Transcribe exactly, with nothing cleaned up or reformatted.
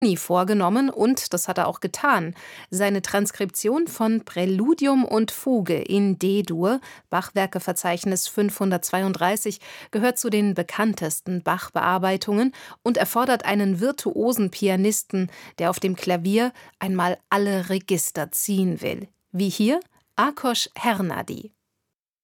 Nie vorgenommen und das hat er auch getan. Seine Transkription von Präludium und Fuge in D-Dur, Bachwerkeverzeichnis fünfhundertzweiunddreißig, gehört zu den bekanntesten Bach-Bearbeitungen und erfordert einen virtuosen Pianisten, der auf dem Klavier einmal alle Register ziehen will. Wie hier Ákos Hernádi.